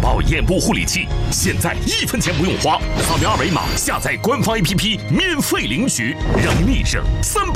宝眼部护理器，现在1分钱不用花，扫描二维码下载官方 APP 免费领取，让您立省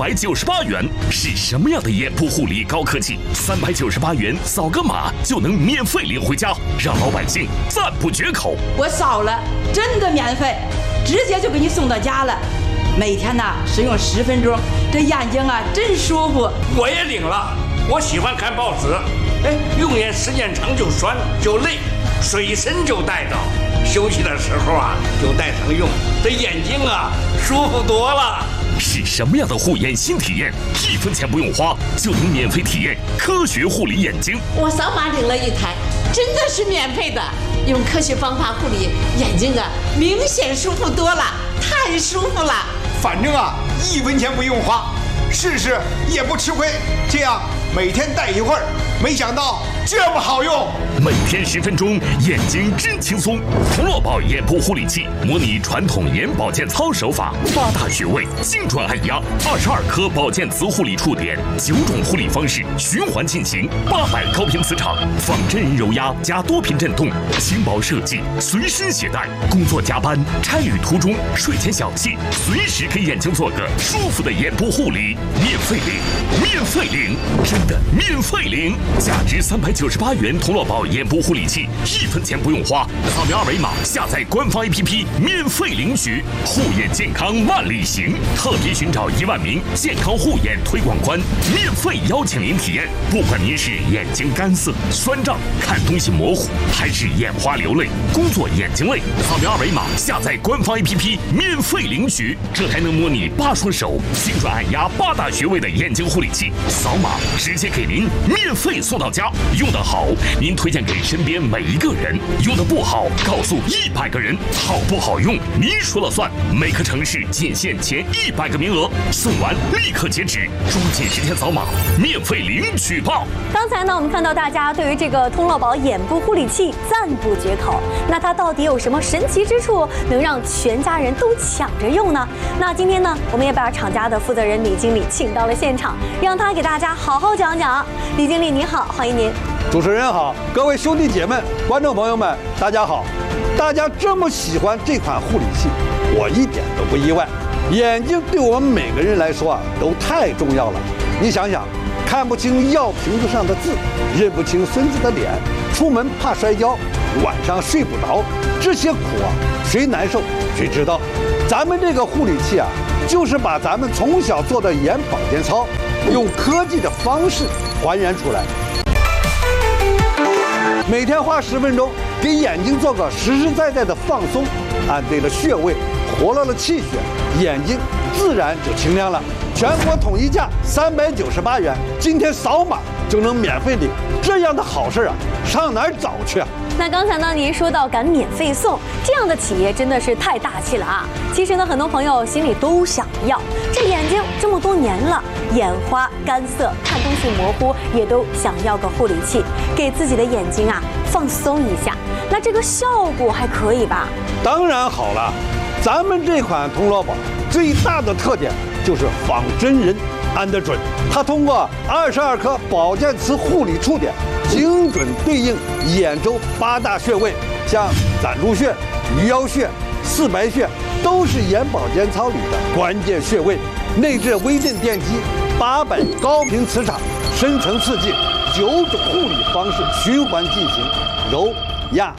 398元。是什么样的眼部护理高科技？398元扫个码就能免费领回家，让老百姓赞不绝口。 我扫了，真的免费，直接就给你送到家了。每天呢使用10分钟，这眼睛啊真舒服。 我也领了，我喜欢看报纸，用眼时间长就酸就累，水参就带着，休息的时候啊就带上用，这眼睛啊舒服多了。 是什么样的护眼新体验？1分钱不用花就能免费体验科学护理眼睛。 我扫码领了一台，真的是免费的，用科学方法护理眼睛啊，明显舒服多了，太舒服了。 反正啊，1分钱不用花，试试也不吃亏。这样每天戴一会儿，没想到这么好用。 每天10分钟，眼睛真轻松。童乐宝眼部护理器模拟传统眼保健操手法，8大穴位，精准按压，22颗保健磁护理触点，9种护理方式循环进行，800高频磁场，仿真人揉压加多频震动，轻薄设计，随身携带，工作加班、差旅途中、睡前小憩，随时给眼睛做个舒服的眼部护理，免费领，免费领，真的免费领，价值398元童乐宝眼部护理器，1分钱不用花，扫描二维码下载官方 APP 免费领取，护眼健康万里行，特别寻找1万名健康护眼推广官，免费邀请您体验。不管您是眼睛干涩、酸胀、看东西模糊，还是眼花流泪、工作眼睛累，扫描二维码下载官方 APP 免费领取，这还能模拟8双手精准按压8大穴位的眼睛护理器，扫码直接给您免费送到家。用得好，您推荐给身边每一个人；用得不好，告诉100个人。好不好用，您说了算。每个城市仅限前100个名额，送完立刻截止，抓紧时间扫码，免费领取吧。 刚才呢，我们看到大家对于这个通乐宝眼部护理器赞不绝口。那它到底有什么神奇之处，能让全家人都抢着用呢？那今天呢，我们也把厂家的负责人李经理请到了现场，让他给大家好好讲讲。李经理您好，欢迎您。 主持人好，各位兄弟姐妹、观众朋友们，大家好！大家这么喜欢这款护理器，我一点都不意外。眼睛对我们每个人来说啊，都太重要了。你想想，看不清药瓶子上的字，认不清孙子的脸，出门怕摔跤，晚上睡不着，这些苦啊，谁难受谁知道。咱们这个护理器啊，就是把咱们从小做的眼保健操，用科技的方式还原出来。每天花10分钟，给眼睛做个实实在在的放松，按对了穴位，活络了气血，眼睛自然就清亮了。全国统一价398元，今天扫码就能免费领，这样的好事啊，上哪儿找去啊？ 那刚才呢，您说到敢免费送，这样的企业真的是太大气了啊！其实呢，很多朋友心里都想要，这眼睛这么多年了，眼花、干涩、看东西模糊，也都想要个护理器，给自己的眼睛啊放松一下。那这个效果还可以吧？ 当然好了，咱们这款童乐宝最大的特点就是仿真人按得准，它通过22颗保健磁护理触点，精准对应眼周8大穴位，像攒竹穴、鱼腰穴、四白穴，都是眼保健操里的关键穴位。内置微震电机，800高频磁场，深层刺激，9种护理方式循环进行，揉、压、